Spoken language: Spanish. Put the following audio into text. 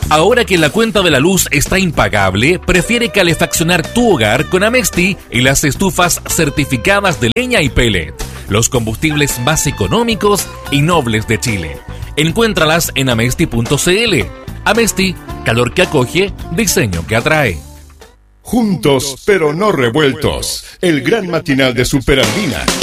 Ahora que la cuenta de la luz está impagable, prefiere calefaccionar tu hogar con Amesti y las estufas certificadas de leña y pellet, los combustibles más económicos y nobles de Chile. Encuéntralas en amesti.cl. Amesti, calor que acoge, diseño que atrae. Juntos pero no revueltos, el gran matinal de Superandina.